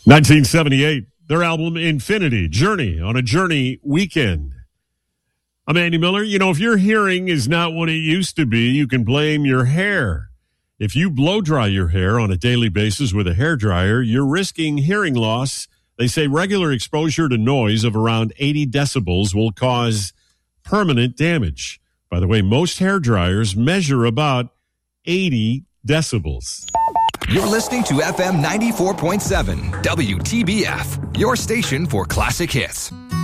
1978, their album Infinity, Journey on a Journey Weekend. I'm Andy Miller. You know, if your hearing is not what it used to be, you can blame your hair. If you blow dry your hair on a daily basis with a hairdryer, you're risking hearing loss. They say regular exposure to noise of around 80 decibels will cause permanent damage. By the way, most hairdryers measure about 80 decibels. You're listening to FM 94.7 WTBF, your station for classic hits.